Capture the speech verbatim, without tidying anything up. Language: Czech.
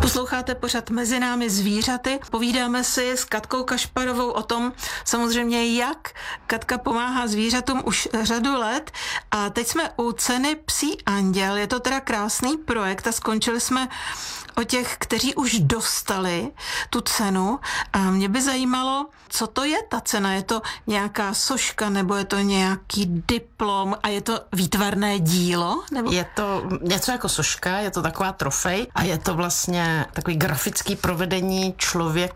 Posloucháte pořad Mezi námi zvířaty. Povídáme si s Katkou Kašparovou o tom, samozřejmě jak Katka pomáhá zvířatům už řadu let. A teď jsme u ceny Psí anděl. Je to teda krásný projekt a skončili jsme o těch, kteří už dostali tu cenu. A mě by zajímalo, co to je ta cena. Je to nějaká soška nebo je to nějaký diplom a je to výtvarné dílo? Nebo... Je to něco jako soška, je to taková trofej a je to vlastně takový grafický provedení člověka